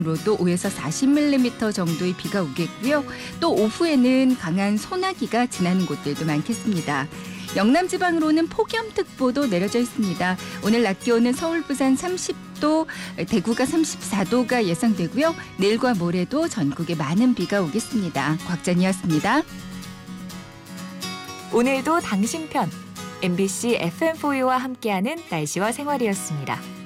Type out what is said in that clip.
로도 5에서 40mm 정도의 비가 오겠고요. 또 오후에는 강한 소나기가 지나는 곳들도 많겠습니다. 영남 지방으로는 폭염특보도 내려져 있습니다. 오늘 낮 기온은 서울, 부산 30도, 대구가 34도가 예상되고요. 내일과 모레도 전국에 많은 비가 오겠습니다. 곽전이었습니다. 오늘도 당신 편 MBC FM4U와 함께하는 날씨와 생활이었습니다.